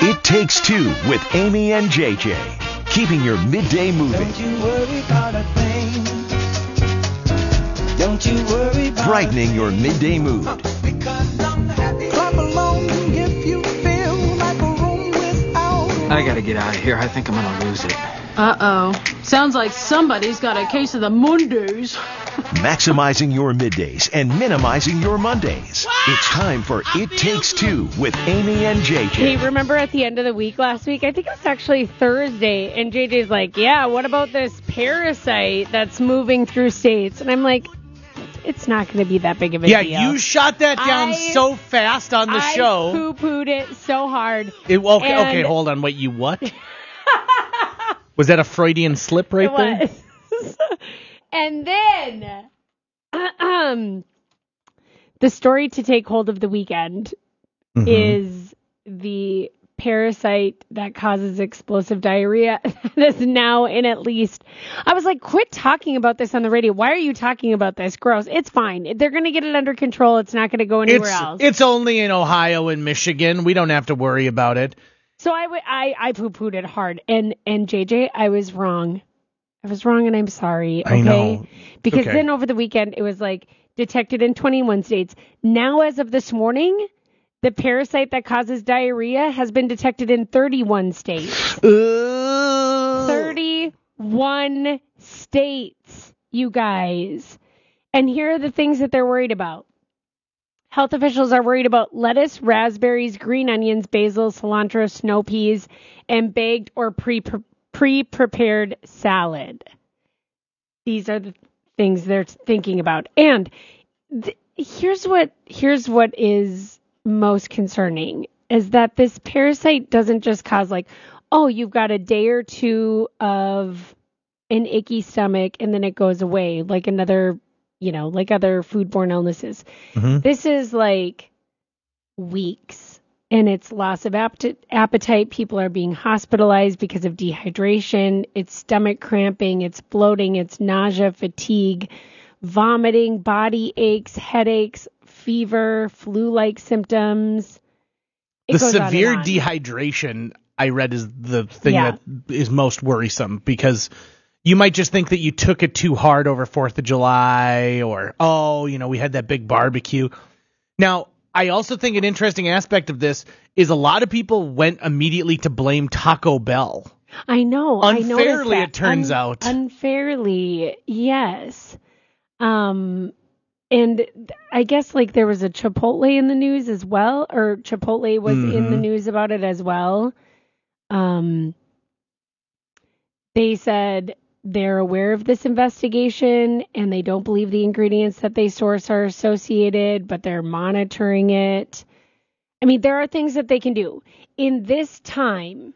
It Takes Two with Amy and JJ. Keeping your midday moving. Don't you worry about a thing. Don't you worry about Brightening your midday mood. Because I'm happy. Clap along if you feel like a room without. I gotta get out of here. I think I'm gonna lose it. Uh-oh. Sounds like somebody's got a case of the Mondays. Maximizing your middays and minimizing your Mondays. It's time for It Takes Two with Amy and JJ. Hey, remember at the end of the week last week? I think it was actually Thursday. And JJ's like, yeah, what about this parasite that's moving through states? And I'm like, it's not going to be that big of a deal. Yeah, you shot that down so fast on the show. I poo-pooed it so hard. Okay, hold on. Wait, you what? Was that a Freudian slip right there? And then, the story to take hold of the weekend is the parasite that causes explosive diarrhea that is now in at least... I was like, quit talking about this on the radio. Why are you talking about this? Gross. It's fine. They're going to get it under control. It's not going to go anywhere else. It's only in Ohio and Michigan. We don't have to worry about it. So I poo-pooed it hard. And JJ, I was wrong. I was wrong, and I'm sorry. Okay? I know. Because then over the weekend, it was like detected in 21 states. Now, as of this morning, the parasite that causes diarrhea has been detected in 31 states. 31 states, you guys. And here are the things that they're worried about. Health officials are worried about lettuce, raspberries, green onions, basil, cilantro, snow peas, and baked or pre-prepared salad. These are the things they're thinking about. And here's what is most concerning is that this parasite doesn't just cause you've got a day or two of an icky stomach and then it goes away like another, like other foodborne illnesses. Mm-hmm. This is like weeks. And it's loss of appetite. People are being hospitalized because of dehydration. It's stomach cramping. It's bloating. It's nausea, fatigue, vomiting, body aches, headaches, fever, flu-like symptoms. The severe dehydration, I read, is the thing that is most worrisome because you might just think that you took it too hard over 4th of July or, we had that big barbecue. Now, I also think an interesting aspect of this is a lot of people went immediately to blame Taco Bell. I know. Unfairly, it turns out. Unfairly, yes. And I guess there was a Chipotle in the news as well, or Chipotle was in the news about it as well. They said they're aware of this investigation and they don't believe the ingredients that they source are associated, but they're monitoring it. I mean, there are things that they can do. In this time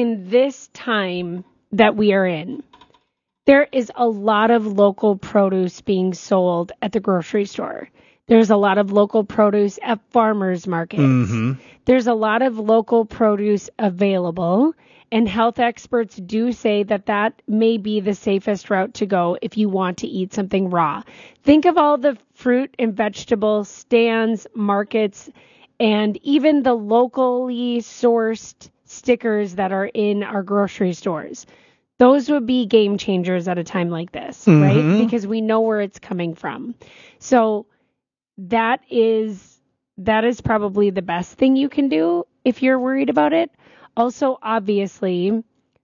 that we are in, there is a lot of local produce being sold at the grocery store. There's a lot of local produce at farmers markets. Mm-hmm. There's a lot of local produce available. And health experts do say that may be the safest route to go if you want to eat something raw. Think of all the fruit and vegetable stands, markets, and even the locally sourced stickers that are in our grocery stores. Those would be game changers at a time like this, right? Because we know where it's coming from. So that is probably the best thing you can do if you're worried about it. Also, obviously,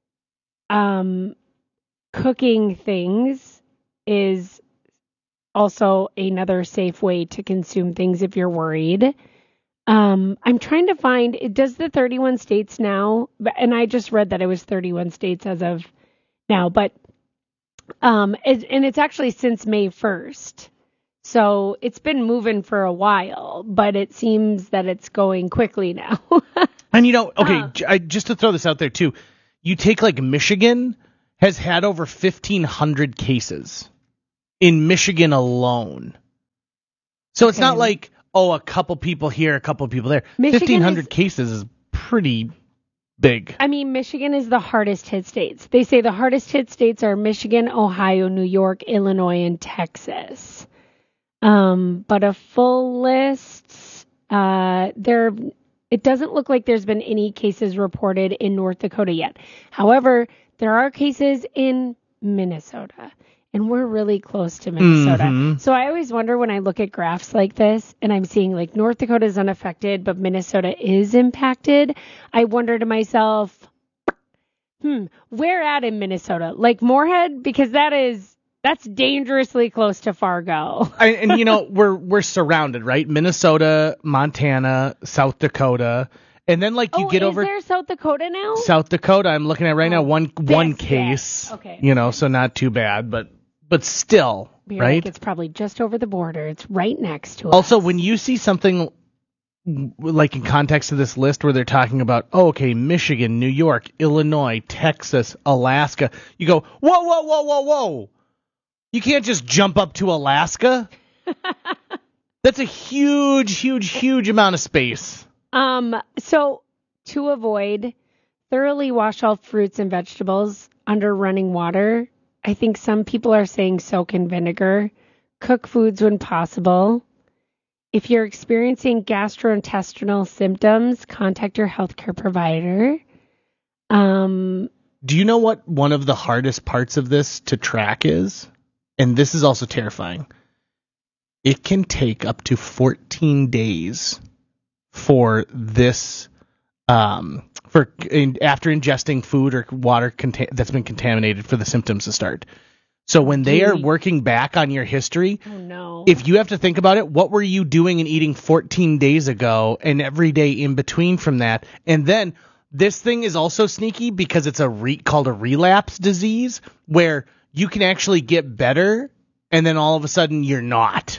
cooking things is also another safe way to consume things if you're worried. I'm trying to find, does the 31 states now, and I just read that it was 31 states as of now, but, and it's actually since May 1st. So it's been moving for a while, but it seems that it's going quickly now. And just to throw this out there too, you take Michigan has had over 1,500 cases in Michigan alone. So it's not like, a couple people here, a couple people there. 1,500 cases is pretty big. I mean, Michigan is the hardest hit states. They say the hardest hit states are Michigan, Ohio, New York, Illinois, and Texas. But a full list, It doesn't look like there's been any cases reported in North Dakota yet. However, there are cases in Minnesota, and we're really close to Minnesota. Mm-hmm. So I always wonder when I look at graphs like this and I'm seeing like North Dakota is unaffected, but Minnesota is impacted. I wonder to myself, where at in Minnesota? Like Moorhead? Because that's dangerously close to Fargo. And you know, we're surrounded, right? Minnesota, Montana, South Dakota. And then like you get over is there South Dakota now? South Dakota, I'm looking at right now, one case. Yes. Okay. You know, so not too bad, but still, You're right? Like it's probably just over the border. It's right next to us. Also, when you see something like in context of this list where they're talking about, Michigan, New York, Illinois, Texas, Alaska, you go, whoa. You can't just jump up to Alaska. That's a huge amount of space. So to avoid, thoroughly wash all fruits and vegetables under running water. I think some people are saying soak in vinegar. Cook foods when possible. If you're experiencing gastrointestinal symptoms, contact your healthcare provider. Do you know what one of the hardest parts of this to track is? And this is also terrifying. It can take up to 14 days for this, after ingesting food or water that's been contaminated for the symptoms to start. So when they are working back on your history, if you have to think about it, what were you doing and eating 14 days ago and every day in between from that? And then this thing is also sneaky because it's called a relapse disease where you can actually get better and then all of a sudden you're not.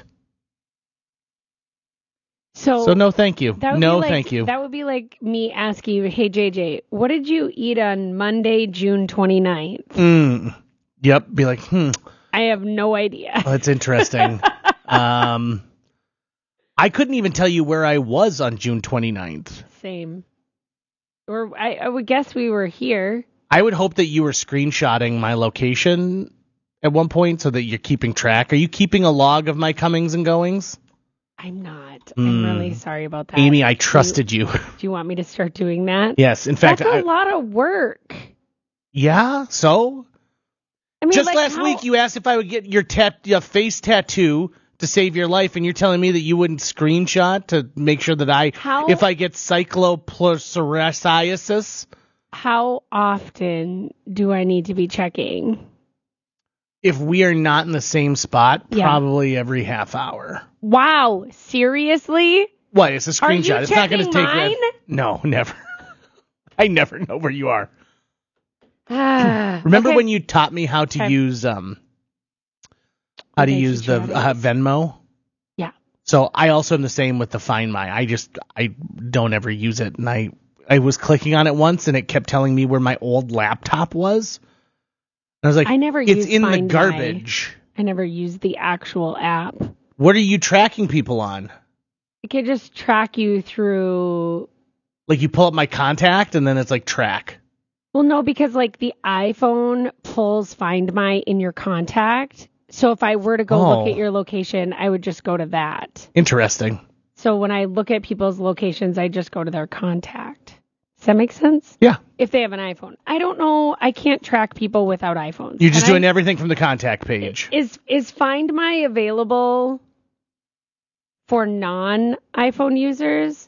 So no, thank you. Thank you. That would be like me asking you, hey, JJ, what did you eat on Monday, June 29th? Yep. Be like, I have no idea. Well, that's interesting. I couldn't even tell you where I was on June 29th. Same. Or I would guess we were here. I would hope that you were screenshotting my location at one point so that you're keeping track. Are you keeping a log of my comings and goings? I'm not. I'm really sorry about that. Amy, I trusted you. Do you want me to start doing that? Yes. In fact, that's a lot of work. Yeah. So I mean, just last week you asked if I would get your face tattoo to save your life, and you're telling me that you wouldn't screenshot to make sure that if I get cyclopsoriasis. How often do I need to be checking? If we are not in the same spot, probably every half hour. Wow, seriously? What? It's a screenshot. It's not going to take mine? No, never. I never know where you are. Remember when you taught me how to use the Venmo? Yeah. So I also am the same with the Find My. I don't ever use it, and I was clicking on it once, and it kept telling me where my old laptop was. And I was like, it's in the garbage. I never used the actual app. What are you tracking people on? It can just track you through. Like you pull up my contact, and then it's like track. Well, no, because like the iPhone pulls Find My in your contact. So if I were to go look at your location, I would just go to that. Interesting. So when I look at people's locations, I just go to their contact. Does that make sense? Yeah. If they have an iPhone. I don't know. I can't track people without iPhones. You're just doing everything from the contact page. Is Find My available for non-iPhone users?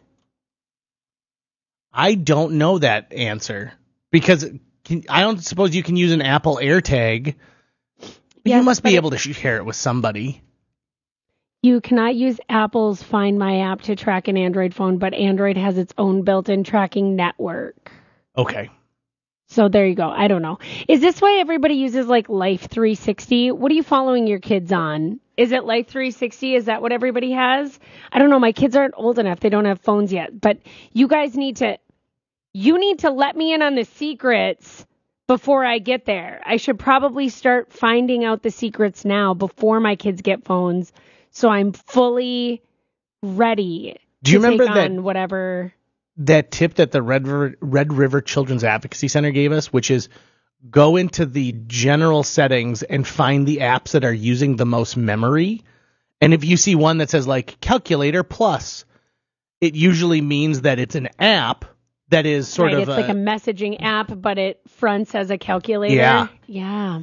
I don't know that answer. Because I don't suppose you can use an Apple AirTag. You must be able to share it with somebody. You cannot use Apple's Find My app to track an Android phone, but Android has its own built-in tracking network. Okay. So there you go. I don't know. Is this why everybody uses like Life 360? What are you following your kids on? Is it Life 360? Is that what everybody has? I don't know. My kids aren't old enough. They don't have phones yet. But you guys need to let me in on the secrets before I get there. I should probably start finding out the secrets now before my kids get phones. So I'm fully ready. Do you remember that tip that the Red River Children's Advocacy Center gave us, which is go into the general settings and find the apps that are using the most memory. And if you see one that says like Calculator Plus, it usually means that it's an app that is sort of it's like a messaging app, but it fronts as a calculator. Yeah. Yeah.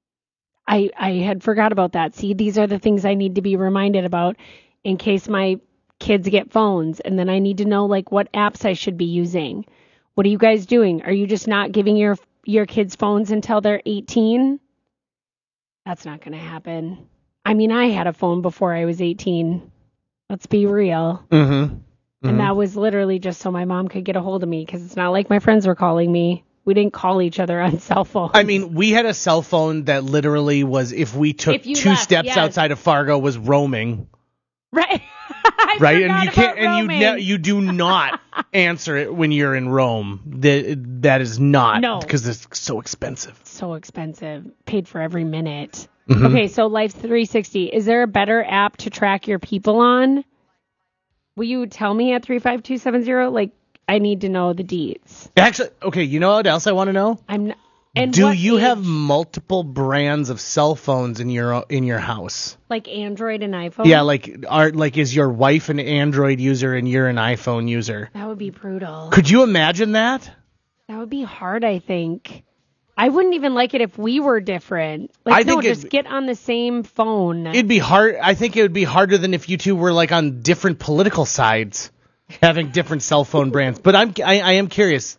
I had forgot about that. See, these are the things I need to be reminded about in case my kids get phones, and then I need to know like what apps I should be using. What are you guys doing? Are you just not giving your kids phones until they're 18? That's not going to happen. I mean, I had a phone before I was 18. Let's be real. Mm-hmm. And that was literally just so my mom could get a hold of me, because it's not like my friends were calling me. We didn't call each other on cell phones. I mean, we had a cell phone that literally was, if we took two steps outside of Fargo, was roaming. Right. Right, and you can't, and you do not answer it when you're in Rome. That is not, because it's so expensive. So expensive. Paid for every minute. Mm-hmm. Okay, so Life 360. Is there a better app to track your people on? Will you tell me at 35270? Like, I need to know the deets. Actually, okay, you know what else I want to know? Do you have multiple brands of cell phones in your house? Like Android and iPhone? Yeah, is your wife an Android user and you're an iPhone user? That would be brutal. Could you imagine that? That would be hard, I think. I wouldn't even like it if we were different. Like, just get on the same phone. It'd be hard. I think it would be harder than if you two were like on different political sides, having different cell phone brands. But I am curious.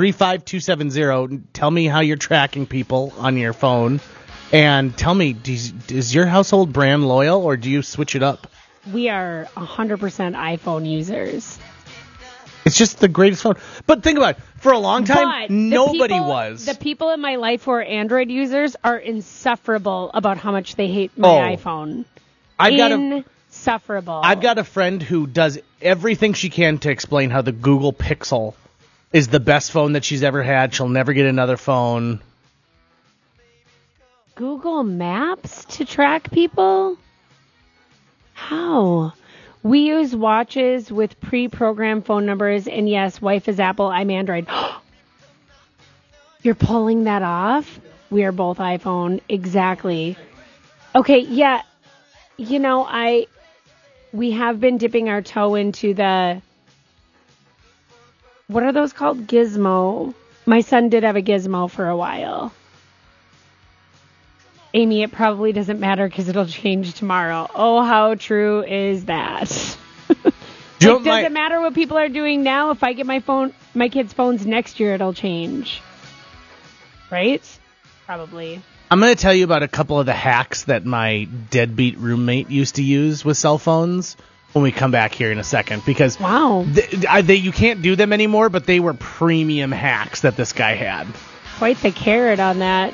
35270. Tell me how you're tracking people on your phone, and tell me, is your household brand loyal, or do you switch it up? We are 100% iPhone users. It's just the greatest phone. But think about it. For a long time, nobody was. The people in my life who are Android users are insufferable about how much they hate my iPhone. Insufferable. I've got a friend who does everything she can to explain how the Google Pixel is the best phone that she's ever had. She'll never get another phone. Google Maps to track people? How? We use watches with pre-programmed phone numbers, and yes, wife is Apple, I'm Android. You're pulling that off? We are both iPhone. Exactly. Okay, yeah. You know, we have been dipping our toe into the... What are those called? Gizmo. My son did have a Gizmo for a while. Amy, it probably doesn't matter because it'll change tomorrow. Oh, how true is that? Does it matter what people are doing now? If I get my kids' phones next year, it'll change. Right? Probably. I'm going to tell you about a couple of the hacks that my deadbeat roommate used to use with cell phones when we come back here in a second, because you can't do them anymore, but they were premium hacks that this guy had. Quite the carrot on that.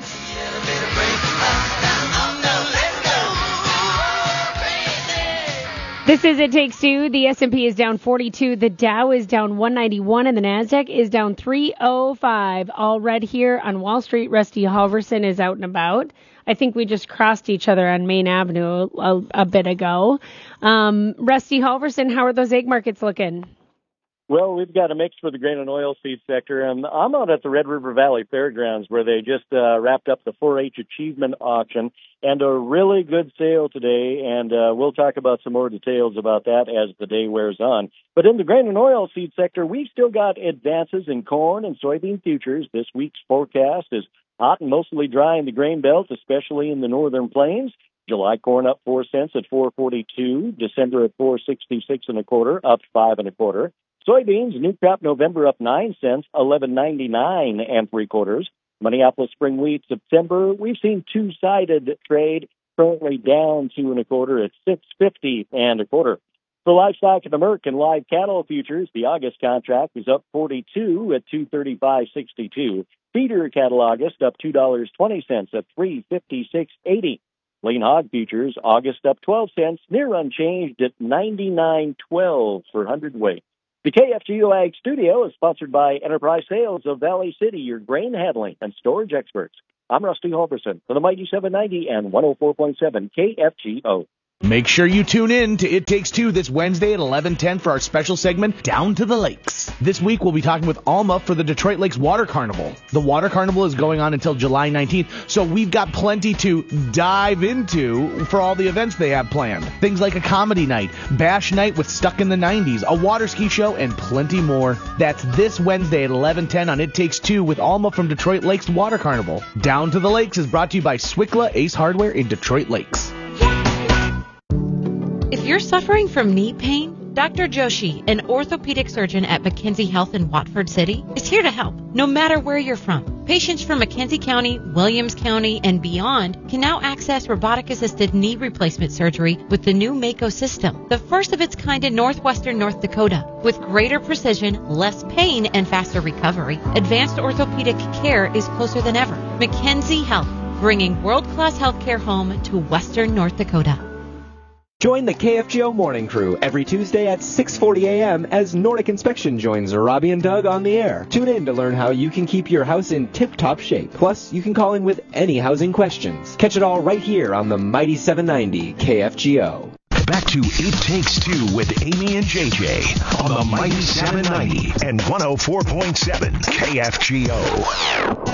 This is It Takes Two. The S&P is down 42. The Dow is down 191, and the NASDAQ is down 305. All red here on Wall Street. Rusty Halverson is out and about. I think we just crossed each other on Main Avenue a bit ago. Rusty Halverson, how are those egg markets looking? Well, we've got a mix for the grain and oilseed sector, and I'm out at the Red River Valley Fairgrounds where they just wrapped up the 4-H Achievement Auction, and a really good sale today, and we'll talk about some more details about that as the day wears on. But in the grain and oilseed sector, we've still got advances in corn and soybean futures. This week's forecast is hot and mostly dry in the grain belt, especially in the northern plains. July corn up 4 cents at $4.42. December at $4.66 1/4, up 5 1/4. Soybeans, new crop November up 9 cents, $11.99 3/4. Minneapolis spring wheat September, we've seen two-sided trade, currently down 2 1/4 at $6.50 1/4. For livestock and American live cattle futures, the August contract is up 42 at $235.62. Feeder cattle August up $2.20 at $356.80. Lean hog futures August up 12 cents, near unchanged at $99.12 per hundredweight. The KFGO Ag Studio is sponsored by Enterprise Sales of Valley City, your grain handling and storage experts. I'm Rusty Halverson for the Mighty 790 and 104.7 KFGO. Make sure you tune in to It Takes Two this Wednesday at 11:10 for our special segment, Down to the Lakes. This week, we'll be talking with Alma for the Detroit Lakes Water Carnival. The Water Carnival is going on until July 19th, so we've got plenty to dive into for all the events they have planned. Things like a comedy night, bash night with Stuck in the 90s, a water ski show, and plenty more. That's this Wednesday at 11:10 on It Takes Two with Alma from Detroit Lakes Water Carnival. Down to the Lakes is brought to you by Swickla Ace Hardware in Detroit Lakes. If you're suffering from knee pain, Dr. Joshi, an orthopedic surgeon at McKenzie Health in Watford City, is here to help, no matter where you're from. Patients from McKenzie County, Williams County, and beyond can now access robotic-assisted knee replacement surgery with the new Mako system, the first of its kind in northwestern North Dakota. With greater precision, less pain, and faster recovery, advanced orthopedic care is closer than ever. McKenzie Health, bringing world-class healthcare home to western North Dakota. Join the KFGO Morning Crew every Tuesday at 6:40 a.m. as Nordic Inspection joins Robbie and Doug on the air. Tune in to learn how you can keep your house in tip-top shape. Plus, you can call in with any housing questions. Catch it all right here on the Mighty 790 KFGO. Back to It Takes Two with Amy and JJ on the Mighty 790 and 104.7 KFGO.